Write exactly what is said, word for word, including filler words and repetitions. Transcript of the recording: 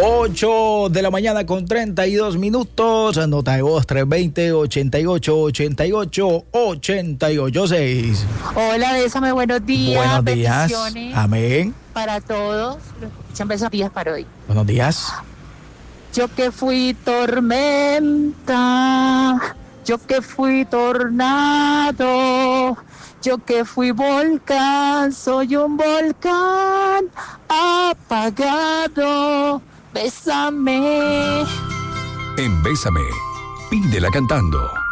ocho de la mañana con treinta y dos minutos. Nota de voz tres dos cero, ochenta y ocho, ochenta y ocho, ochenta y ocho seis. Hola, Bésame, buenos días. Buenos días. Bendiciones Amén. para todos. Escuchan Besos días para hoy. Buenos días. Yo que fui tormenta, yo que fui tornado, yo que fui volcán, soy un volcán apagado. Bésame. En Bésame, pídela cantando.